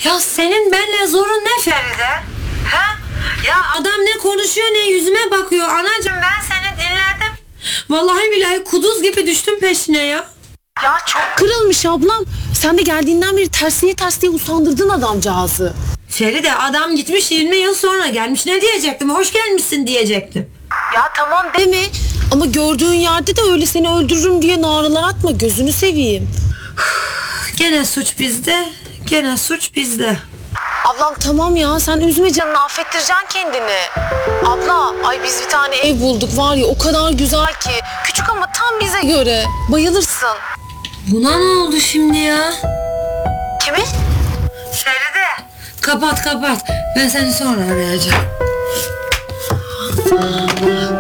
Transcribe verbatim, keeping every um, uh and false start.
Ya senin benimle zorun ne Feride? Ha? Ya adam ne konuşuyor ne yüzüme bakıyor. Anacığım ben seni dinledim. Vallahi billahi kuduz gibi düştüm peşine ya. Ya çok kırılmış ablam. Sen de geldiğinden beri tersliğe tersliğe usandırdın adamcağızı. Feride adam gitmiş yirmi yıl sonra gelmiş. Ne diyecektim? Hoş gelmişsin diyecektim. Ya tamam deme. Ama gördüğün yerde de öyle seni öldürürüm diye naralar atma, gözünü seveyim. Gene suç bizde. Gene suç bizde. Ablam tamam ya, sen üzme canını, affettireceksin kendini. Abla, ay biz bir tane ev bulduk var ya, o kadar güzel ki. Küçük ama tam bize göre. Bayılırsın. Buna ne oldu şimdi ya? Kimi? Feride. Kapat kapat. Ben seni sonra arayacağım.